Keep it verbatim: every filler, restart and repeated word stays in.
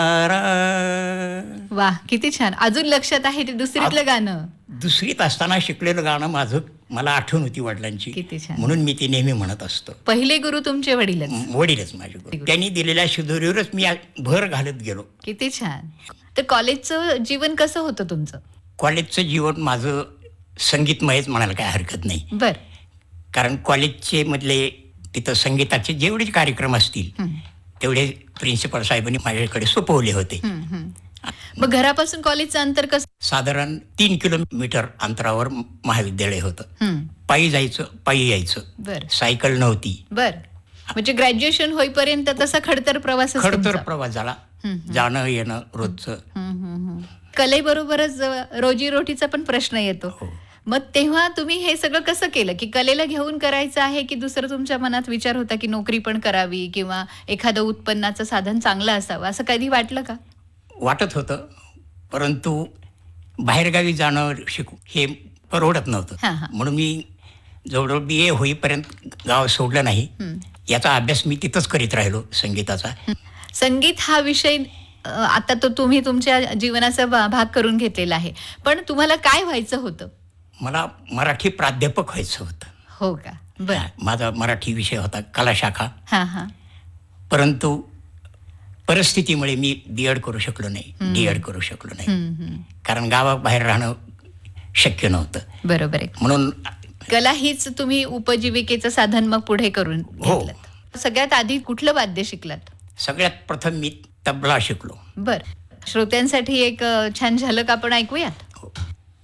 वाह, किती छान. अजून लक्षात आहे ते दुसरीतलं गाणं? दुसरीत असताना शिकलेलं गाणं माझं मला आठवण होती वडिलांची, किती छान. म्हणून मी ती नेहमी म्हणत असतो. पहिले गुरु तुमचे वडीलच? म- वडीलच माझे गुरु. त्यांनी दिलेल्या शिदोरीवरच मी आ- भर घालत गेलो. किती छान. तर कॉलेजचं जीवन कसं होतं तुमचं? कॉलेजचं जीवन माझं संगीतमयच म्हणायला काय हरकत नाही. बर. कारण कॉलेजचे मधले तिथं संगीताचे जेवढे कार्यक्रम असतील तेवढे प्रिन्सिपल साहेबांनी माझ्याकडे सोपवले होते. मग घरापासून कॉलेजचं अंतर कसं? साधारण तीन किलोमीटर अंतरावर महाविद्यालय होतं. हं. पायी जायचं, पायी यायचं. बर सायकल नव्हती. बर. म्हणजे ग्रॅज्युएशन होईपर्यंत तसा खडतर प्रवास खडतर प्रवास झाला. जाणं येणं रोजचं. कलेबरोबरच रोजीरोटीचा पण प्रश्न येतो. मग तेव्हा तुम्ही हे सगळं कसं केलं, की कलेला घेऊन करायचं आहे, की दुसरं तुमच्या मनात विचार होता की नोकरी पण करावी किंवा एखादं उत्पन्नाचं साधन चांगलं असावं, असं कधी वाटलं का? वाटत होतं, परंतु बाहेरगावी जाणं शिकू हे परवडत नव्हतं. हां, हां. म्हणून मी जवळजवळ बी ए होईपर्यंत गाव सोडलं नाही. याचा अभ्यास मी तिथंच करीत राहिलो संगीताचा. संगीत हा विषय अ, आता तो तुम्ही तुमच्या जीवनाचा भा- भाग करून घेतलेला आहे, पण तुम्हाला काय व्हायचं होतं? मला मराठी प्राध्यापक व्हायचं होतं. हो का? बर. माझा मराठी विषय होता कला शाखा. हां हां. परंतु परिस्थितीमुळे मी बी एड करू शकलो नाही, डी एड करू शकलो नाही. हं, हं. कारण गावाबाहेर राहणं शक्य नव्हतं. बरोबर आहे. म्हणून कला हीच तुम्ही उपजीविकेचं साधन मग पुढे करून हो. घेतलं. सगळ्यात आधी कुठलं वाद्य शिकलात? सगळ्यात प्रथम मी तबला शिकलो. बर. श्रोत्यांसाठी एक अ, छान झलक आपण ऐकूयात.